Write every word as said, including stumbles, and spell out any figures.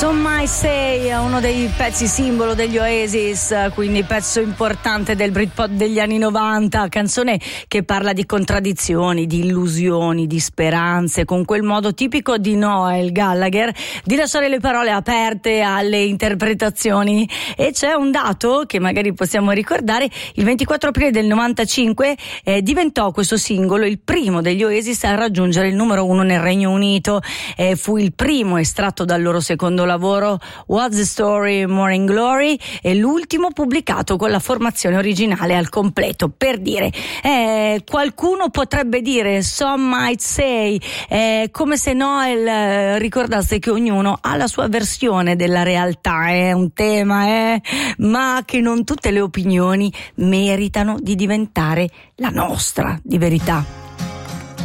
Some Might Say, uno dei pezzi simbolo degli Oasis, quindi pezzo importante del Britpop degli anni novanta, canzone che parla di contraddizioni, di illusioni, di speranze, con quel modo tipico di Noel Gallagher di lasciare le parole aperte alle interpretazioni. E c'è un dato che magari possiamo ricordare: il ventiquattro aprile del novantacinque eh, diventò questo singolo il primo degli Oasis a raggiungere il numero uno nel Regno Unito, eh, fu il primo estratto dal loro secondo lavoro What's the Story, Morning Glory, e l'ultimo pubblicato con la formazione originale al completo. Per dire, eh, qualcuno potrebbe dire Some Might Say, eh, come se Noel eh, ricordasse che ognuno ha la sua versione della realtà, è un tema, eh, ma che non tutte le opinioni meritano di diventare la nostra di verità.